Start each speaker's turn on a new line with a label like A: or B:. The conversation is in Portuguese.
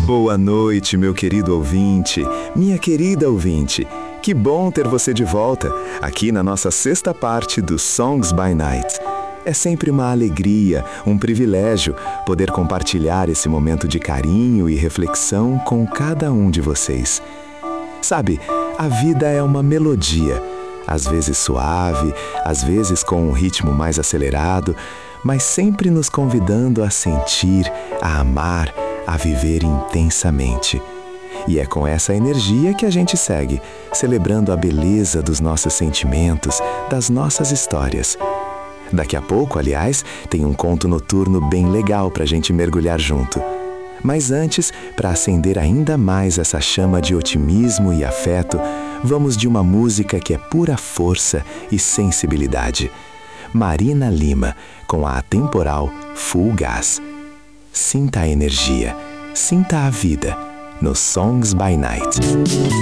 A: Boa noite, meu querido ouvinte, minha querida ouvinte. Que bom ter você de volta, aqui na nossa sexta parte do Songs by Night. É sempre uma alegria, um privilégio poder compartilhar esse momento de carinho e reflexão com cada um de vocês. Sabe, a vida é uma melodia, às vezes suave, às vezes com um ritmo mais acelerado, mas sempre nos convidando a sentir, a amar, a viver intensamente. E é com essa energia que a gente segue, celebrando a beleza dos nossos sentimentos, das nossas histórias. Daqui a pouco, aliás, tem um conto noturno bem legal pra gente mergulhar junto. Mas antes, para acender ainda mais essa chama de otimismo e afeto, vamos de uma música que é pura força e sensibilidade. Marina Lima, com a atemporal Full Gas. Sinta a energia, sinta a vida, no Songs by Night.